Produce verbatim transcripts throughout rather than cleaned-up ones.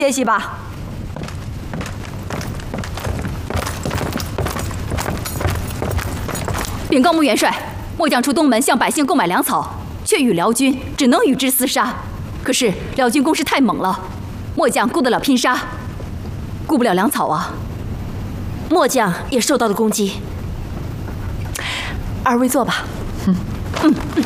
歇息吧。 禀告穆元帅，末将出东门向百姓购买粮草，却与辽军只能与之厮杀。可是辽军攻势太猛了，末将顾得了拼杀，顾不了粮草啊。 末将也受到了攻击。 二位坐吧。嗯嗯嗯。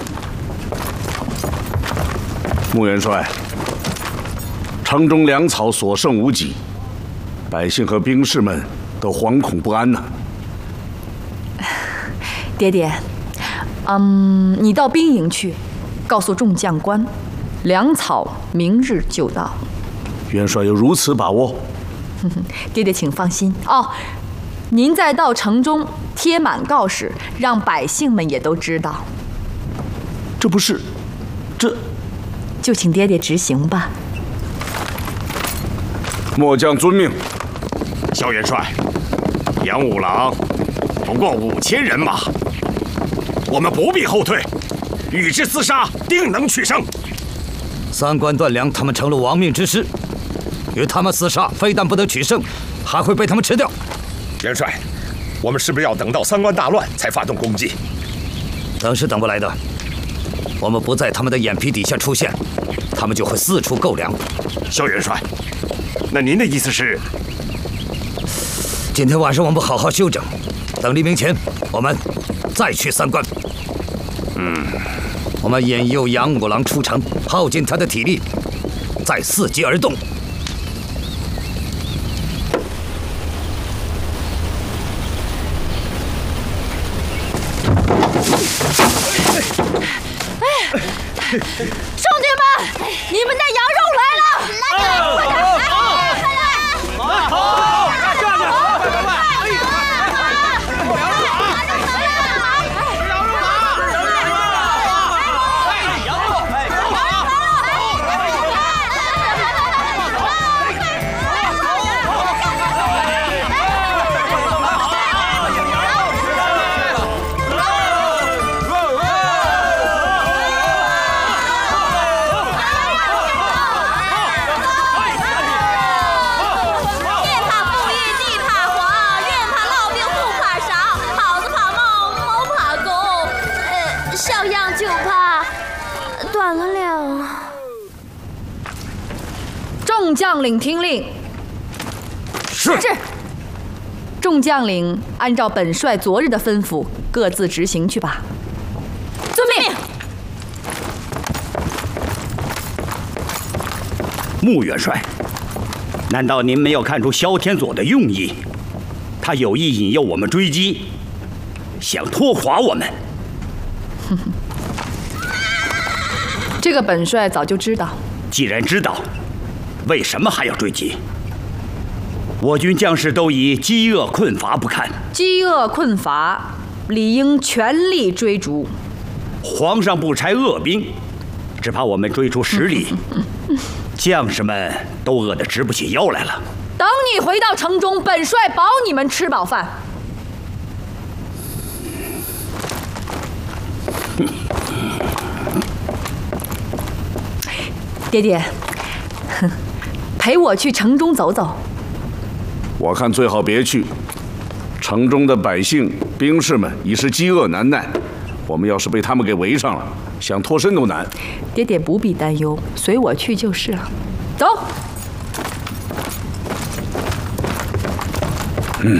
穆元帅。 城中粮草所剩无几，百姓和兵士们都惶恐不安呐、 啊。爹爹，嗯，你到兵营去，告诉众将官，粮草明日就到。 元帅有如此把握？ 爹爹，请放心哦。您再到城中贴满告示，让百姓们也都知道。 这不是，这， 就请爹爹执行吧。 末将遵命。 萧元帅，杨五郎不过五千人马，我们不必后退，与之厮杀，定能取胜。 三关断粮，他们成了亡命之师，与他们厮杀，非但不能取胜，还会被他们吃掉。 元帅，我们是不是要等到三关大乱才发动攻击？ 等是等不来的。我们不在他们的眼皮底下出现，他们就会四处购粮。 萧元帅。 那您的意思是， 今天晚上我们好好休整，等黎明前，我们再去三关。 嗯， 我们引诱杨五郎出城，耗尽他的体力，再伺机而动。 哎，兄弟们，你们的羊肉来了！来来，快点！ 众将领听令。 是。 是。众将领按照本帅昨日的吩咐，各自执行去吧。遵命。 穆元帅，难道您没有看出萧天佐的用意？他有意引诱我们追击，想拖垮我们。 哼哼。这个本帅早就知道。 既然知道， 为什么还要追击？我军将士都以饥饿困乏不堪， 饥饿困乏，理应全力追逐。 皇上不差恶兵，只怕我们追出十里，将士们都饿得直不起腰来了。 等你回到城中，本帅保你们吃饱饭。爹爹，哼。 陪我去城中走走。 我看最好别去。城中的百姓、兵士们已是饥饿难耐，我们要是被他们给围上了，想脱身都难。 爹爹不必担忧，随我去就是了。走。 嗯。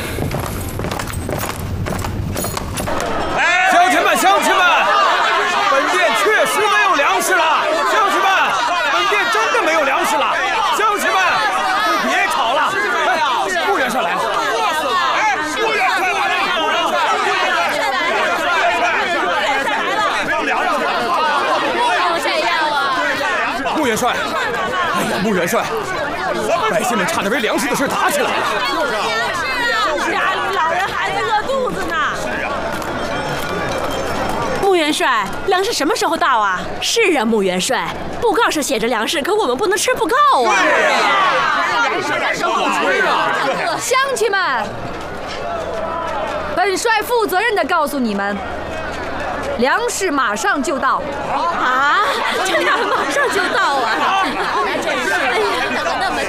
乡亲们，乡亲们，本店确实没有粮食了。乡亲们，本店真的没有粮食了。 乡亲们，别吵了！哎，穆元帅来了！哎，穆元帅来了！穆元帅，哎呀，穆元帅，百姓们差点为粮食的事打起来了。 就是啊，家里老人孩子饿肚子呢。穆元帅，粮食什么时候到啊？是啊，穆元帅，布告上写着粮食，可我们不能吃不够啊。对呀， 乡亲们，本帅负责任地告诉你们，粮食马上就到。 啊，这样马上就到啊！真是，哎呀，等了那么。